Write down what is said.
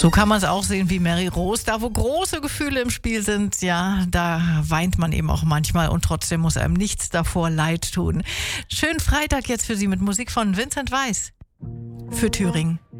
So kann man es auch sehen wie Mary Rose. Da, wo große Gefühle im Spiel sind, ja, da weint man eben auch manchmal und trotzdem muss einem nichts davor leid tun. Schönen Freitag jetzt für Sie mit Musik von Vincent Weiss für Thüringen.